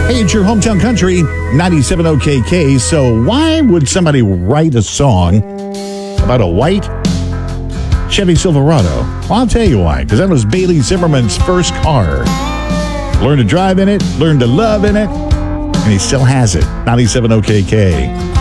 Hey, it's your hometown country, 97 OKK. So why would somebody write a song about a white Chevy Silverado? Well, I'll tell you why. Because that was Bailey Zimmerman's first car. Learned to drive in it, learned to love in it, and he still has it. 97 OKK.